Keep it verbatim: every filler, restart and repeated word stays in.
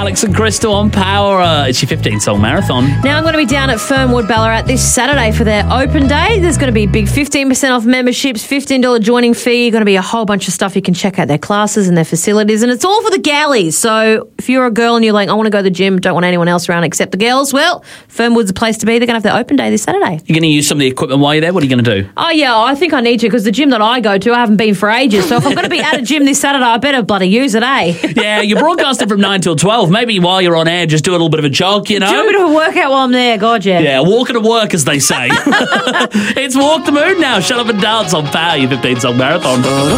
Alex and Crystal on Power. Uh, it's your fifteen-song marathon. Now I'm going to be down at Fernwood Ballarat this Saturday for their open day. There's going to be big fifteen percent off memberships, fifteen dollars joining fee. Going to be a whole bunch of stuff. You can check out their classes and their facilities, and it's all for the galleys. So if you're a girl and you're like, I want to go to the gym, don't want anyone else around except the girls, well, Fernwood's the place to be. They're going to have their open day this Saturday. You're going to use some of the equipment while you're there? What are you going to do? Oh, yeah, I think I need to because the gym that I go to, I haven't been for ages. So if I'm going to be at a gym this Saturday, I better bloody use it, eh? Yeah, you're broadcasting from nine till twelve. Maybe while you're on air, just do a little bit of a jog, you know? Do a bit of a workout while I'm there, God, yeah. Yeah, walking to work, as they say. It's Walk the Moon now. Shut up and dance on Power, your fifteen-song marathon.